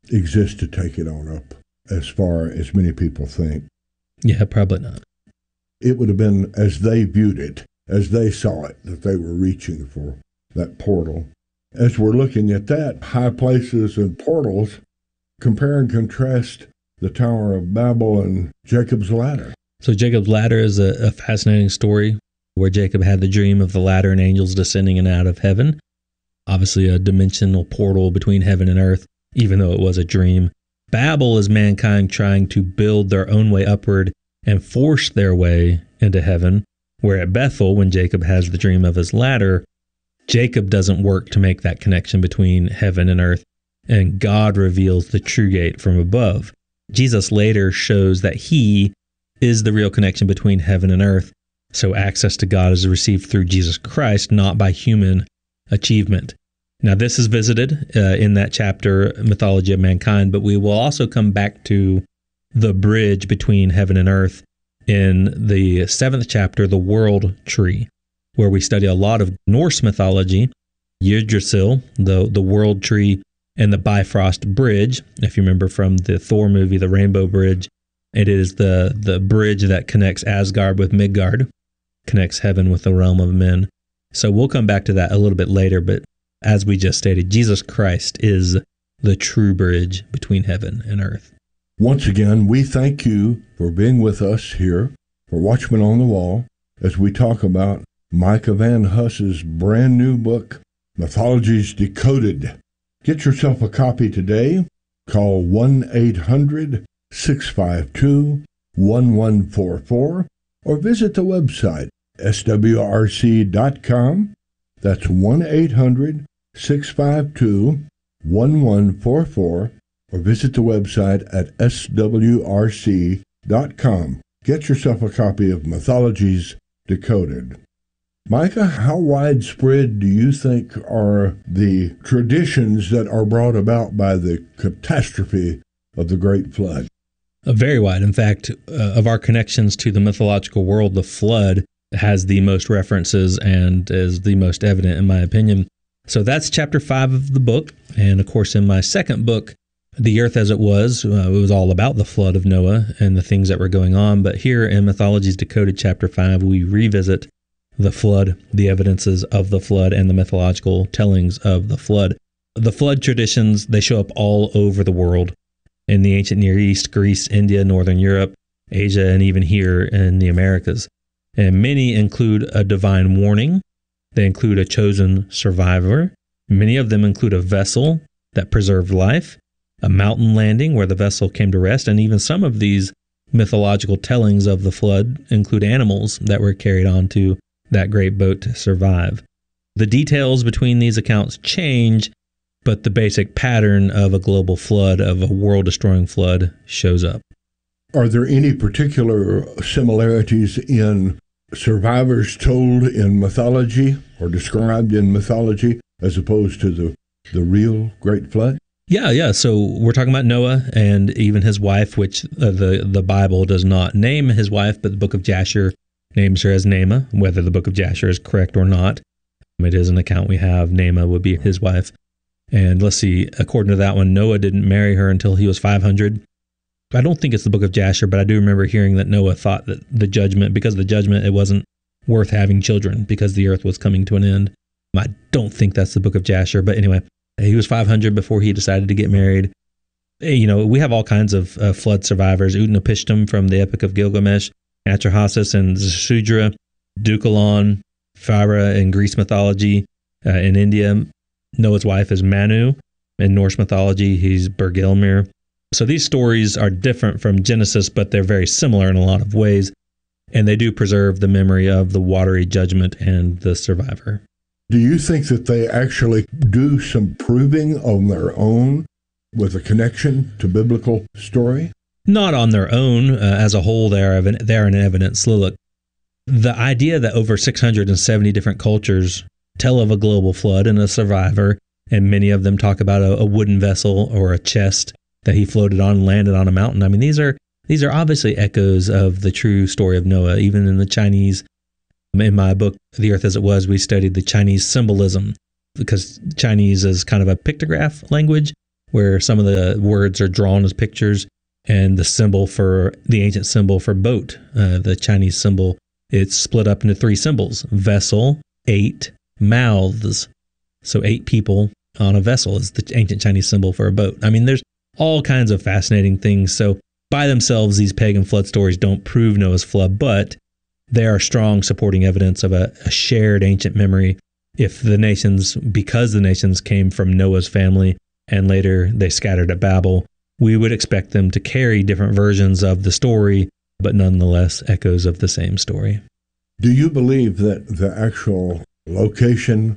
exist to take it on up as far as many people think. Yeah, probably not. It would have been as they viewed it, as they saw it, that they were reaching for that portal. As we're looking at that, high places and portals, compare and contrast the Tower of Babel and Jacob's Ladder. So Jacob's Ladder is a fascinating story where Jacob had the dream of the ladder and angels descending in and out of heaven. Obviously a dimensional portal between heaven and earth, even though it was a dream. Babel is mankind trying to build their own way upward and force their way into heaven, where at Bethel, when Jacob has the dream of his ladder, Jacob doesn't work to make that connection between heaven and earth, and God reveals the true gate from above. Jesus later shows that he is the real connection between heaven and earth, so access to God is received through Jesus Christ, not by human achievement. Now, this is visited in that chapter, Mythology of Mankind, but we will also come back to the bridge between heaven and earth in the 7th chapter, The World Tree, where we study a lot of Norse mythology, Yggdrasil, the World Tree, and the Bifrost Bridge. If you remember from the Thor movie, the Rainbow Bridge, it is the bridge that connects Asgard with Midgard, connects heaven with the realm of men. So we'll come back to that a little bit later, but as we just stated, Jesus Christ is the true bridge between heaven and earth. Once again, we thank you for being with us here for Watchmen on the Wall as we talk about Micah Van Huss's brand new book, Mythologies Decoded. Get yourself a copy today. Call 1-800-652-1144 or visit the website swrc.com. That's 1-800-652-1144 or visit the website at swrc.com. Get yourself a copy of Mythologies Decoded. Micah, how widespread do you think are the traditions that are brought about by the catastrophe of the Great Flood? Very wide. In fact, of our connections to the mythological world, the flood has the most references and is the most evident, in my opinion. So that's chapter 5 of the book. And of course, in my second book, The Earth as It was all about the flood of Noah and the things that were going on. But here in Mythologies Decoded, chapter 5, we revisit the flood, the evidences of the flood, and the mythological tellings of the flood. The flood traditions, they show up all over the world. In the ancient Near East, Greece, India, Northern Europe, Asia, and even here in the Americas. And many include a divine warning. They include a chosen survivor. Many of them include a vessel that preserved life, a mountain landing where the vessel came to rest, and even some of these mythological tellings of the flood include animals that were carried onto that great boat to survive. The details between these accounts change, but the basic pattern of a global flood, of a world-destroying flood, shows up. Are there any particular similarities in survivors told in mythology or described in mythology as opposed to the real Great Flood? Yeah. So we're talking about Noah and even his wife, which the Bible does not name his wife, but the book of Jasher names her as Naamah. Whether the book of Jasher is correct or not, it is an account we have. Naamah would be his wife. And let's see, according to that one, Noah didn't marry her until he was 500. I don't think it's the book of Jasher, but I do remember hearing that Noah thought that because of the judgment, it wasn't worth having children because the earth was coming to an end. I don't think that's the book of Jasher, but anyway, he was 500 before he decided to get married. You know, we have all kinds of flood survivors. Utnapishtim from the Epic of Gilgamesh, Atrahasis and Zasudra, Deucalion, Phaera in Greece mythology. In India, Noah's wife is Manu. In Norse mythology, he's Bergelmir. So these stories are different from Genesis, but they're very similar in a lot of ways. And they do preserve the memory of the watery judgment and the survivor. Do you think that they actually do some proving on their own with a connection to biblical story? Not on their own. As a whole, they're an evidence. Look, the idea that over 670 different cultures tell of a global flood and a survivor, and many of them talk about a wooden vessel or a chest that he floated on and landed on a mountain. I mean, these are obviously echoes of the true story of Noah. Even in the Chinese, in my book, The Earth as It Was, we studied the Chinese symbolism because Chinese is kind of a pictograph language. where some of the words are drawn as pictures, and the ancient symbol for boat, the Chinese symbol, it's split up into 3 symbols: vessel, 8 mouths. So 8 people on a vessel is the ancient Chinese symbol for a boat. I mean, there's all kinds of fascinating things. So by themselves, these pagan flood stories don't prove Noah's flood, but they are strong supporting evidence of a shared ancient memory. Because the nations came from Noah's family and later they scattered at Babel, we would expect them to carry different versions of the story, but nonetheless echoes of the same story. Do you believe that the actual location